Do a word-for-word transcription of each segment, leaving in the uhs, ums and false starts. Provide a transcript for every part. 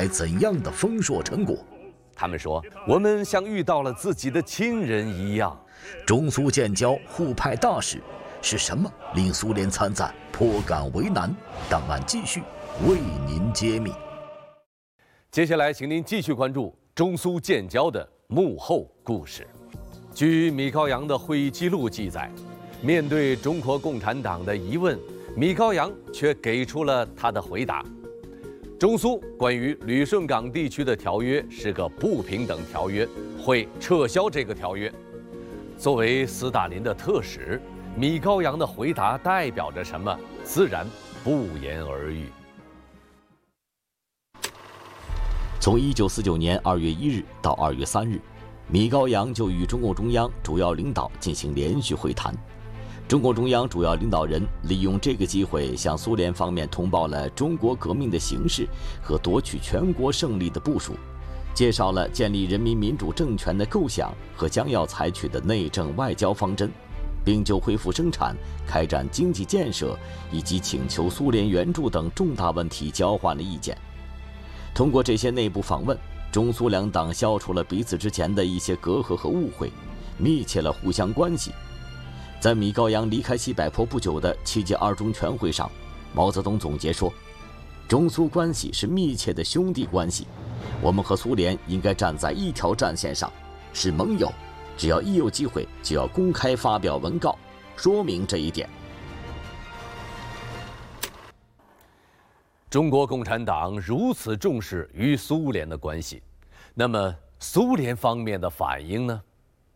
来怎样的丰硕成果？ 他们说，我们像遇到了自己的亲人一样。 中苏建交互派大使是什么令苏联参赞颇感为难？档案继续为您揭秘。 接下来，请您继续关注中苏建交的幕后故事。据米高扬的会议记录记载，面对中国共产党的疑问，米高扬却给出了他的回答。中苏关于旅顺港地区的条约是个不平等条约，会撤销这个条约。作为斯大林的特使，米高扬的回答代表着什么？自然不言而喻。 从一九四九年二月一日到二月三日，米高扬就与中共中央主要领导进行连续会谈。中共中央主要领导人利用这个机会向苏联方面通报了中国革命的形势和夺取全国胜利的部署，介绍了建立人民民主政权的构想和将要采取的内政外交方针，并就恢复生产、开展经济建设以及请求苏联援助等重大问题交换了意见。通过这些内部访问，中苏两党消除了彼此之间的一些隔阂和误会，密切了互相关系。在米高扬离开西柏坡不久的七届二中全会上，毛泽东总结说，中苏关系是密切的兄弟关系，我们和苏联应该站在一条战线上，是盟友，只要一有机会就要公开发表文告，说明这一点。 中国共产党如此重视与苏联的关系，那么苏联方面的反应呢？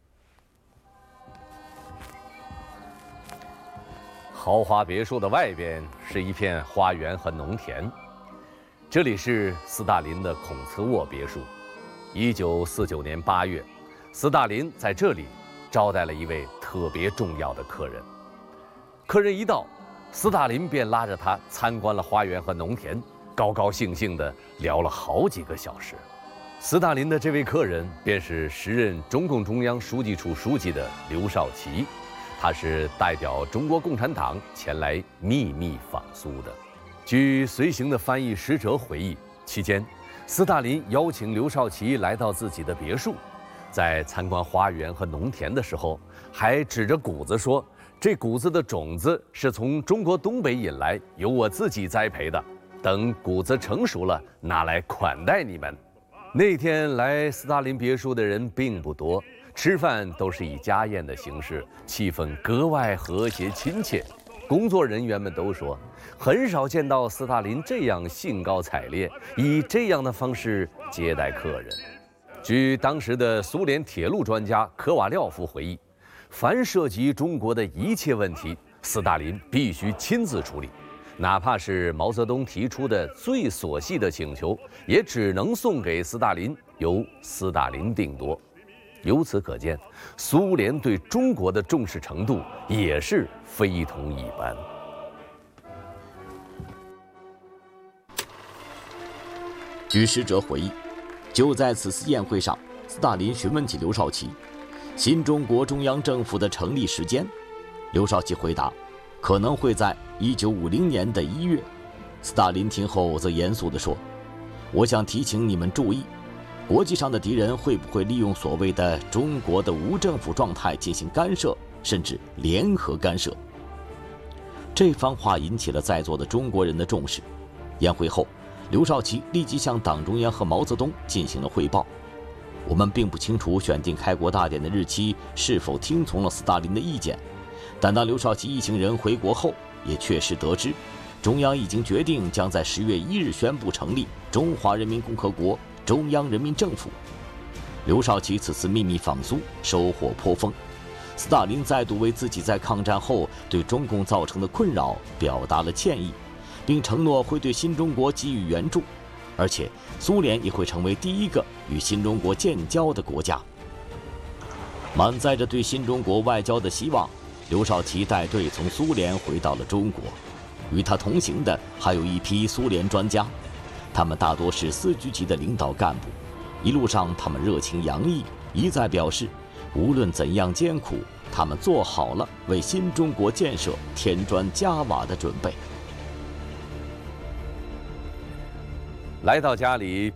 豪华别墅的外边是一片花园和农田，这里是斯大林的孔茨沃别墅。一九四九年八月，斯大林在这里招待了一位特别重要的客人。客人一到，斯大林便拉着他参观了花园和农田，高高兴兴地聊了好几个小时。斯大林的这位客人便是时任中共中央书记处书记的刘少奇，他是代表中国共产党前来秘密访苏的。据随行的翻译使者回忆，期间斯大林邀请刘少奇来到自己的别墅，在参观花园和农田的时候，还指着谷子说，这谷子的种子是从中国东北引来，由我自己栽培的，等谷子成熟了，拿来款待你们。那天来斯大林别墅的人并不多，吃饭都是以家宴的形式，气氛格外和谐亲切。工作人员们都说，很少见到斯大林这样兴高采烈，以这样的方式接待客人。据当时的苏联铁路专家科瓦廖夫回忆，凡涉及中国的一切问题，斯大林必须亲自处理，哪怕是毛泽东提出的最琐细的请求，也只能送给斯大林，由斯大林定夺。由此可见，苏联对中国的重视程度也是非同一般。 据使者回忆，就在此次宴会上，斯大林询问起刘少奇新中国中央政府的成立时间。刘少奇回答，可能会在一九五零年的一月。斯大林听后则严肃地说，我想提醒你们注意，国际上的敌人会不会利用所谓的中国的无政府状态进行干涉，甚至联合干涉。这番话引起了在座的中国人的重视。宴会后，刘少奇立即向党中央和毛泽东进行了汇报。我们并不清楚选定开国大典的日期是否听从了斯大林的意见，但当刘少奇一行人回国后，也确实得知，中央已经决定将在十月一日宣布成立中华人民共和国中央人民政府。刘少奇此次秘密访苏收获颇丰，斯大林再度为自己在抗战后对中共造成的困扰表达了歉意，并承诺会对新中国给予援助，而且苏联也会成为第一个与新中国建交的国家。满载着对新中国外交的希望，刘少奇带队从苏联回到了中国。与他同行的还有一批苏联专家，他们大多是司局级的领导干部。一路上他们热情洋溢，一再表示无论怎样艰苦，他们做好了为新中国建设添砖加瓦的准备。 来到家里